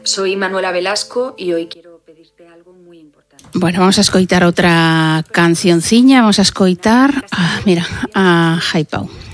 Soy Manuela Velasco y hoy quiero pedirte algo muy importante. Bueno, vamos a escoitar outra cancionciña, vamos a escoitar, a Jai Pau.